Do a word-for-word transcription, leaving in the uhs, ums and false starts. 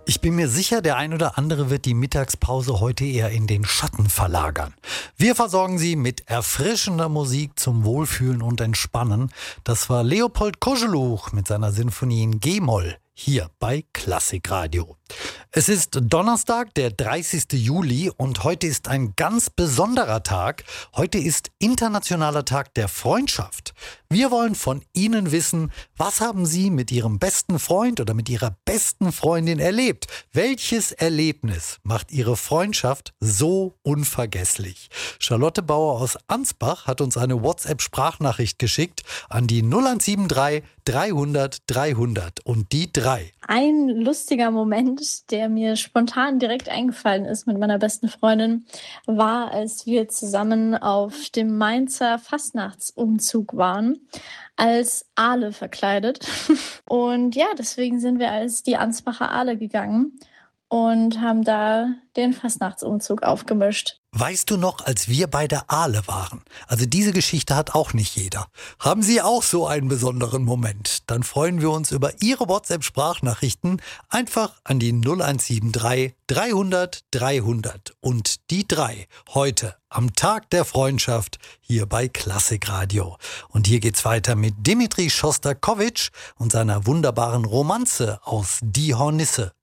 Ich bin mir sicher, der ein oder andere wird die Mittagspause heute eher in den Schatten verlagern. Wir versorgen Sie mit erfrischender Musik zum Wohlfühlen und Entspannen. Das war Leopold Koželuch mit seiner Sinfonie in G-Moll hier bei Klassikradio. Es ist Donnerstag, der dreißigsten Juli und heute ist ein ganz besonderer Tag. Heute ist Internationaler Tag der Freundschaft. Wir wollen von Ihnen wissen, was haben Sie mit Ihrem besten Freund oder mit Ihrer besten Freundin erlebt? Welches Erlebnis macht Ihre Freundschaft so unvergesslich? Charlotte Bauer aus Ansbach hat uns eine WhatsApp-Sprachnachricht geschickt an die null eins sieben drei dreihundert dreihundert und die drei. Ein lustiger Moment, der mir spontan direkt eingefallen ist mit meiner besten Freundin, war, als wir zusammen auf dem Mainzer Fastnachtsumzug waren, als Aale verkleidet. Und ja, deswegen sind wir als die Ansbacher Aale gegangen und haben da den Fastnachtsumzug aufgemischt. Weißt du noch, als wir bei der Aale waren? Also diese Geschichte hat auch nicht jeder. Haben Sie auch so einen besonderen Moment? Dann freuen wir uns über Ihre WhatsApp-Sprachnachrichten einfach an die null eins sieben drei dreihundert dreihundert und die drei. Heute am Tag der Freundschaft hier bei Klassikradio. Und hier geht's weiter mit Dimitri Schostakowitsch und seiner wunderbaren Romanze aus Die Hornisse.